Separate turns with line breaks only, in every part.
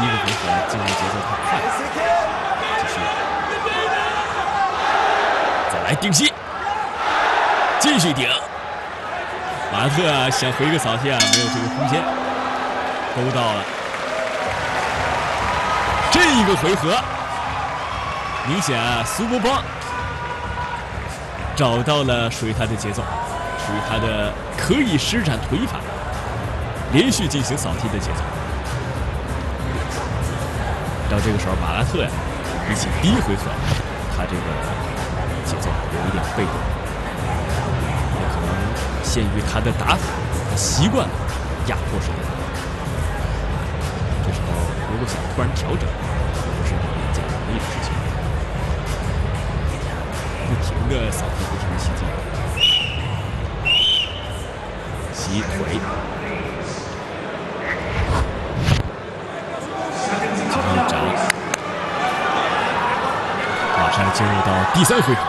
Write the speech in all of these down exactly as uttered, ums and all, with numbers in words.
第一个回合进入节奏太快了。继续，再来顶膝，继续顶。马特啊，想回个扫踢啊，没有这个空间，勾到了。这一个回合，明显啊，苏国邦找到了属于他的节奏，属于他的可以施展腿法，连续进行扫踢的节奏。到这个时候，马拉特呀，比起第一回合，他这个节奏有一点被动，也可能限于他的打法，他习惯了压迫式的打法。这时候如果想突然调整，不是一件容易的事情。不停的扫踢，不停的袭击，袭腿。一掌，马上进入到第三回合。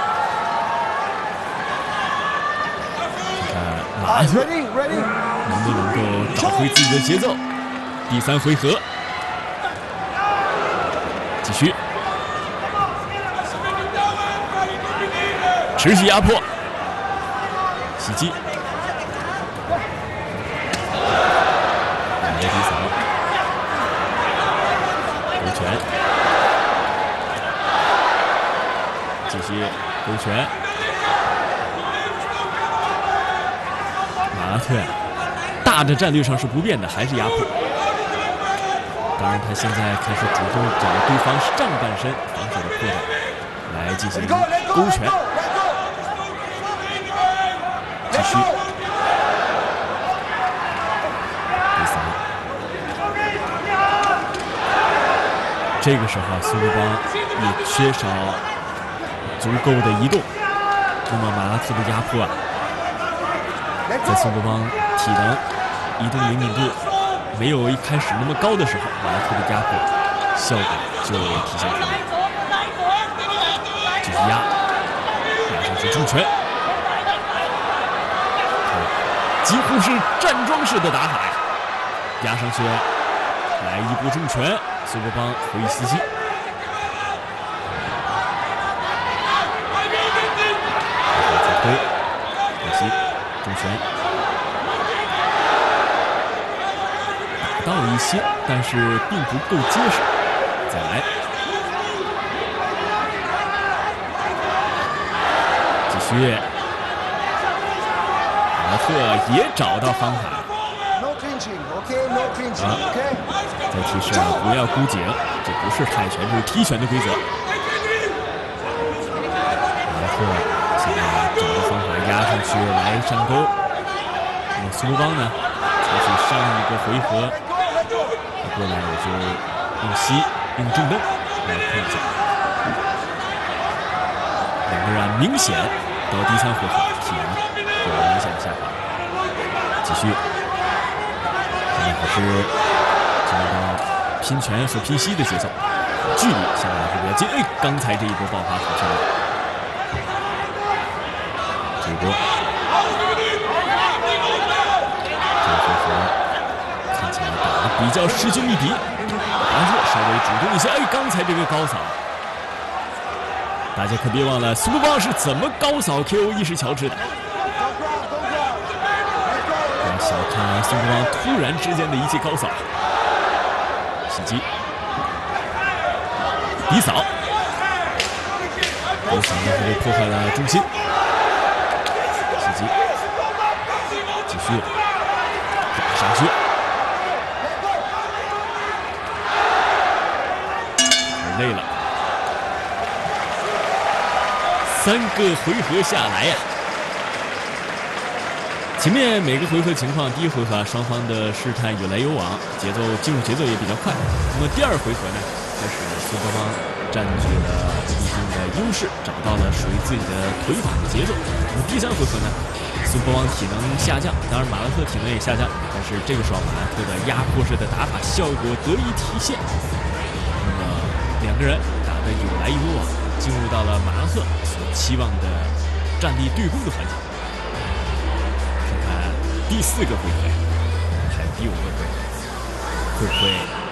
看看马特能不能够找回自己的节奏。第三回合，继续，持续压迫，袭击，两个低扫。勾拳，继续勾拳。马拉特呀，大的战略上是不变的，还是压迫。当然，他现在开始主动找对方上半身防守的破绽来进行勾拳。继续。这个时候，苏国邦也缺少足够的移动，那么马拉特的压迫啊，在苏国邦体能、移动灵敏度没有一开始那么高的时候，马拉特的压迫效果就体现出来。继续压，压上去重拳，几乎是站桩式的打法呀，压上去，来一波重拳。苏国邦回袭击，再推，回袭，重拳，打到一些，但是并不够结实。再来，继续，马拉特也找到方法。啊！再提示啊，不要箍颈，这不是泰拳，这是踢拳的规则。马拉特现在找到方法压上去来上钩，那么苏国邦呢，采取上一个回合，他过来我就用膝用正蹬来控制。两个人明显到第三回合体能有了明显的下滑。继续。还是进入到拼拳和拼膝的节奏，距离现在还是比较近。哎，刚才这一波爆发好漂亮！这一波，这个回合看起来打得比较势均力敌，马拉特稍微主动一些。哎，刚才这个高扫，大家可别忘了苏国邦是怎么高扫 K O 意识乔治的。小看苏国邦突然之间的一记高扫，袭击，低扫，高扫呢会破坏了重心，袭击，继续打上去，太累了，三个回合下来呀。前面每个回合情况，第一回合双方的试探有来有往，节奏进入节奏也比较快。那么第二回合呢，开始苏国邦占据了一定的优势，找到了属于自己的腿法的节奏。那么第三回合呢，苏国邦体能下降，当然马拉特体能也下降，但是这个时候马拉特的压迫式的打法效果得以体现。那么两个人打得有来有往，进入到了马拉特所期望的战力对攻的环节。第四个回合，还有第五个回合，会不会